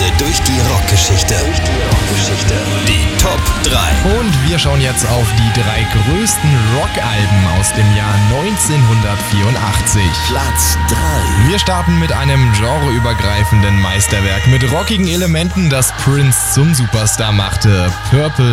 Reise durch die Rockgeschichte. Die Top 3. Und wir schauen jetzt auf die 3 größten Rockalben aus dem Jahr 1984. Platz 3. Wir starten mit einem genreübergreifenden Meisterwerk mit rockigen Elementen, das Prince zum Superstar machte. Purple